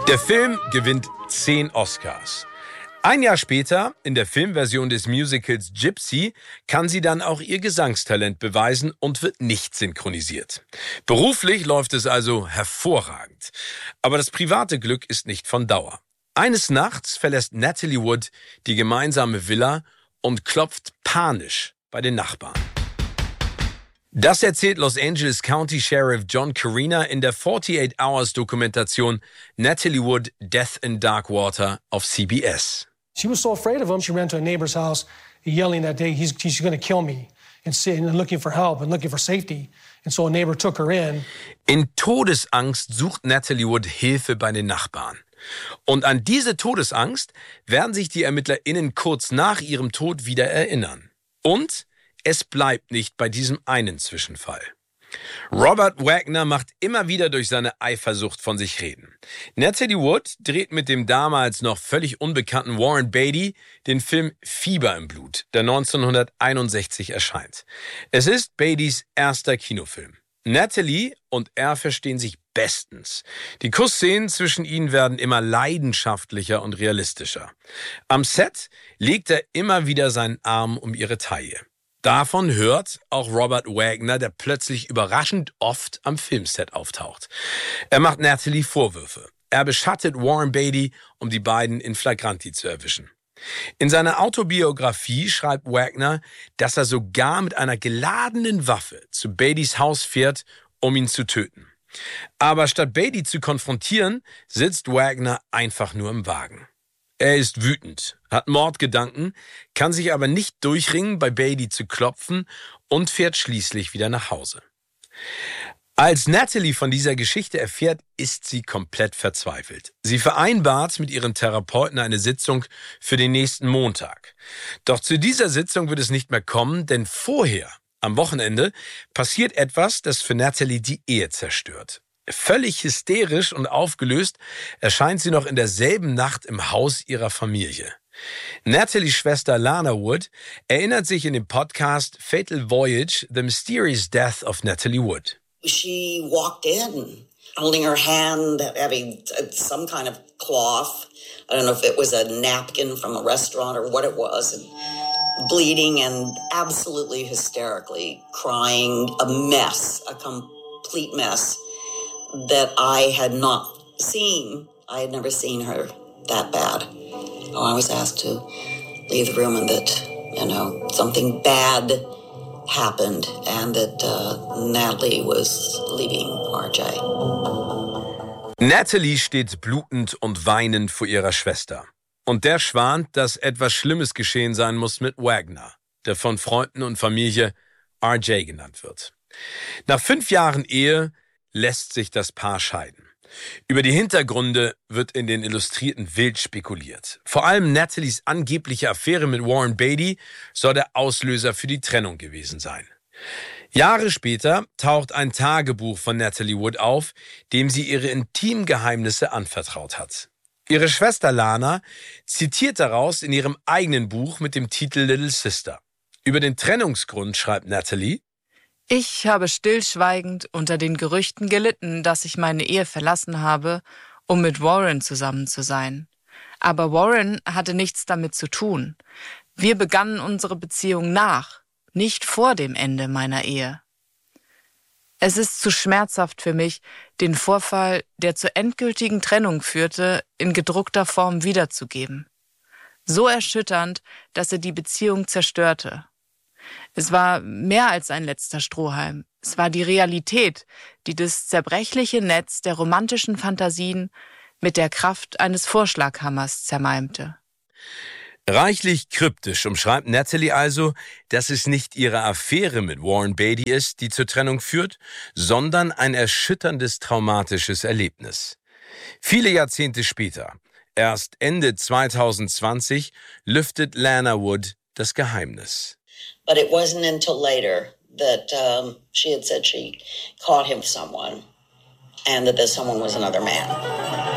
Der Film gewinnt 10 Oscars. Ein Jahr später, in der Filmversion des Musicals Gypsy, kann sie dann auch ihr Gesangstalent beweisen und wird nicht synchronisiert. Beruflich läuft es also hervorragend. Aber das private Glück ist nicht von Dauer. Eines Nachts verlässt Natalie Wood die gemeinsame Villa und klopft panisch bei den Nachbarn. Das erzählt Los Angeles County Sheriff John Carina in der 48 Hours Dokumentation Natalie Wood, Death in Dark Water auf CBS. She was so afraid of him, she ran to a neighbor's house yelling that day, he's going to kill me, and looking for help and looking for safety. And so a neighbor took her in. In Todesangst sucht Natalie Wood Hilfe bei den Nachbarn. Und an diese Todesangst werden sich die ErmittlerInnen kurz nach ihrem Tod wieder erinnern. Und es bleibt nicht bei diesem einen Zwischenfall. Robert Wagner macht immer wieder durch seine Eifersucht von sich reden. Natalie Wood dreht mit dem damals noch völlig unbekannten Warren Beatty den Film Fieber im Blut, der 1961 erscheint. Es ist Beattys erster Kinofilm. Natalie und er verstehen sich bestens. Die Kussszenen zwischen ihnen werden immer leidenschaftlicher und realistischer. Am Set legt er immer wieder seinen Arm um ihre Taille. Davon hört auch Robert Wagner, der plötzlich überraschend oft am Filmset auftaucht. Er macht Natalie Vorwürfe. Er beschattet Warren Beatty, um die beiden in flagranti zu erwischen. In seiner Autobiografie schreibt Wagner, dass er sogar mit einer geladenen Waffe zu Beattys Haus fährt, um ihn zu töten. Aber statt Beatty zu konfrontieren, sitzt Wagner einfach nur im Wagen. Er ist wütend, hat Mordgedanken, kann sich aber nicht durchringen, bei Beatty zu klopfen und fährt schließlich wieder nach Hause. Als Natalie von dieser Geschichte erfährt, ist sie komplett verzweifelt. Sie vereinbart mit ihrem Therapeuten eine Sitzung für den nächsten Montag. Doch zu dieser Sitzung wird es nicht mehr kommen, denn vorher, am Wochenende, passiert etwas, das für Natalie die Ehe zerstört. Völlig hysterisch und aufgelöst erscheint sie noch in derselben Nacht im Haus ihrer Familie. Natalies Schwester Lana Wood erinnert sich in dem Podcast Fatal Voyage, The Mysterious Death of Natalie Wood. She walked in, holding her hand, having some kind of cloth. I don't know if it was a napkin from a restaurant or what it was, and bleeding and absolutely hysterically crying, a mess, a complete mess that I had not seen. I had never seen her that bad. I was asked to leave the room and that, something bad happened and that Natalie was leaving RJ. Natalie steht blutend und weinend vor ihrer Schwester. Und der schwant, dass etwas Schlimmes geschehen sein muss mit Wagner, der von Freunden und Familie RJ genannt wird. Nach 5 Jahren Ehe lässt sich das Paar scheiden. Über die Hintergründe wird in den Illustrierten wild spekuliert. Vor allem Natalies angebliche Affäre mit Warren Beatty soll der Auslöser für die Trennung gewesen sein. Jahre später taucht ein Tagebuch von Natalie Wood auf, dem sie ihre intimen Geheimnisse anvertraut hat. Ihre Schwester Lana zitiert daraus in ihrem eigenen Buch mit dem Titel Little Sister. Über den Trennungsgrund schreibt Natalie: Ich habe stillschweigend unter den Gerüchten gelitten, dass ich meine Ehe verlassen habe, um mit Warren zusammen zu sein. Aber Warren hatte nichts damit zu tun. Wir begannen unsere Beziehung nach, nicht vor dem Ende meiner Ehe. Es ist zu schmerzhaft für mich, den Vorfall, der zur endgültigen Trennung führte, in gedruckter Form wiederzugeben. So erschütternd, dass er die Beziehung zerstörte. Es war mehr als ein letzter Strohhalm. Es war die Realität, die das zerbrechliche Netz der romantischen Fantasien mit der Kraft eines Vorschlaghammers zermalmte. Reichlich kryptisch umschreibt Natalie also, dass es nicht ihre Affäre mit Warren Beatty ist, die zur Trennung führt, sondern ein erschütterndes traumatisches Erlebnis. Viele Jahrzehnte später, erst Ende 2020, lüftet Lana Wood das Geheimnis. But it wasn't until later that she had said she caught him with someone and that this someone was another man.